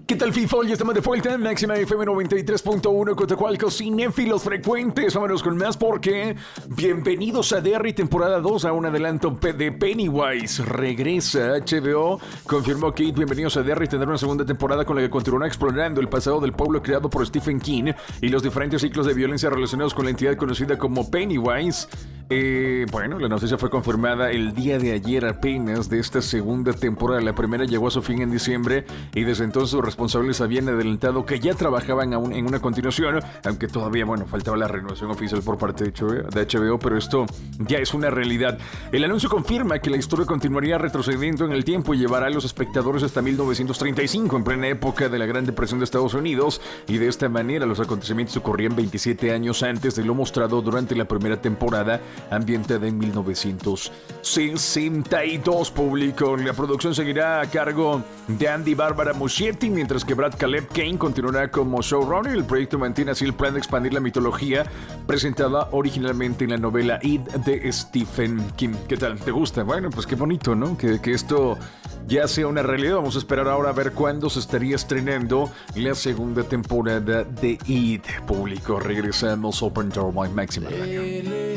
¿Qué tal, FIFA? Ya estamos de vuelta en Máxima FM 93.1, Cotacualco, cinéfilos frecuentes. Vámonos con más porque bienvenidos a Derry, temporada 2, a un adelanto de Pennywise. Regresa HBO, confirmó Kate. Bienvenidos a Derry, tendrá una segunda temporada con la que continuará explorando el pasado del pueblo creado por Stephen King y los diferentes ciclos de violencia relacionados con la entidad conocida como Pennywise. Bueno, la noticia fue confirmada el día de ayer apenas de esta segunda temporada. La primera llegó a su fin en diciembre y desde entonces sus responsables habían adelantado que ya trabajaban aún en una continuación, aunque todavía, faltaba la renovación oficial por parte de HBO, pero esto ya es una realidad. El anuncio confirma que la historia continuaría retrocediendo en el tiempo y llevará a los espectadores hasta 1935, en plena época de la Gran Depresión de Estados Unidos, y de esta manera los acontecimientos ocurrían 27 años antes de lo mostrado durante la primera temporada, ambientada en 1962. Público. La producción seguirá a cargo de Andy Barbara Muschietti, mientras que Brad Caleb Kane continuará como showrunner. El proyecto mantiene así el plan de expandir la mitología presentada originalmente en la novela It de Stephen King. ¿Qué tal? ¿Te gusta? Bueno, pues qué bonito, ¿no? Que esto ya sea una realidad. Vamos a esperar ahora a ver cuándo se estaría estrenando la segunda temporada de It. Público. Regresamos Open Door by Máxima Radio.